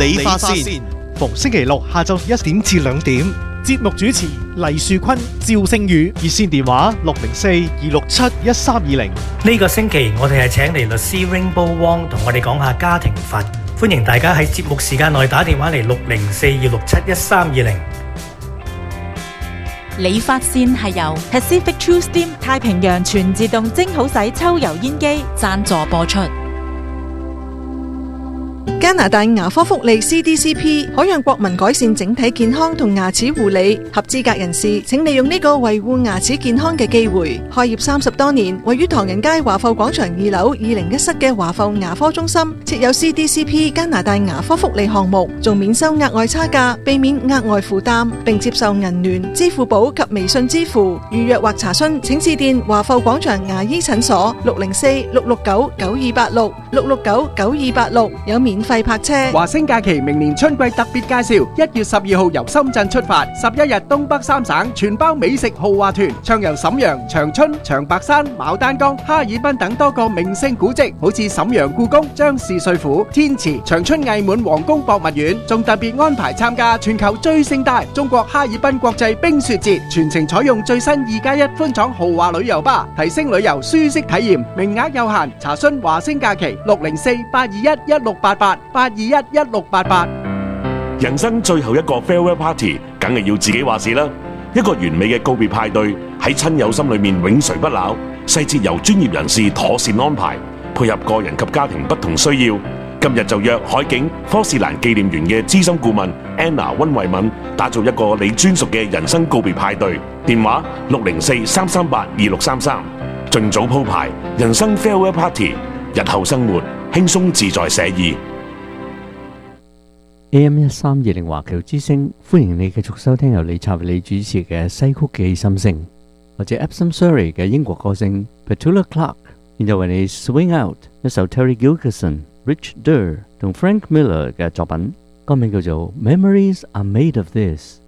理髮線， 逢星期六下晝1點至2點。 節目主持黎樹坤、趙星宇， 熱線電話604-267-1320。 呢個星期我哋係請嚟律師 Rainbow Wong 同我哋講下家庭法，歡迎大家喺節目時間內打電話嚟604-267-1320。 理髮線係由 Pacific True Steam 太平洋全自動蒸好洗抽油煙機贊助播出。 加拿大牙科福利 CDCP 可讓國民改善整體健康同牙齒護理，合資格人士請利用呢個維護牙齒健康嘅機會。開業30多年，位於唐人街華埠廣場2樓201室嘅華埠牙科中心設有 CDCP 加拿大牙科福利項目，仲免收額外差價，避免額外負擔，並接受銀聯、支付寶及微信支付。預約或查詢請致電華埠廣場牙醫診所604-669-9286 669-9286，有免費泊車。 華星假期明年春季特別介紹，1月12號由深圳出發，11日東北3省全包美食豪華團，暢遊瀋陽、長春、長白山、牡丹江、哈爾濱等多個名勝古蹟，好似瀋陽故宮、張氏帥府、天池、長春藝滿皇宮博物院，仲特別安排參加全球最盛大中國哈爾濱國際冰雪節，全程採用最新2+1寬敞豪華旅遊巴，提升旅遊舒適體驗，名額有限，查詢華星假期604-821-1688。821-1688。 人生最後一個 farewell party，梗係要自己話事啦。一個完美嘅告別派對喺親友心裏面永垂不朽，細節由專業人士妥善安排，配合個人及家庭不同需要。今日就約海景科士蘭紀念園嘅資深顧問 Anna 溫慧敏，打造一個你專屬嘅人生告別派對。電話604-338-2633，盡早鋪排人生 farewell party，日後生活輕鬆自在寫意。 AM1320華僑之聲，歡迎你繼續收聽由李察為你主持嘅西曲記心聲，或者 Epsom Surrey 嘅英國歌星 Petula Clark， 現在為你 Swing Out 一首 Terry Gilkyson、Rich Durr 同 Frank Miller 嘅作品，歌名叫做 Memories Are Made of This。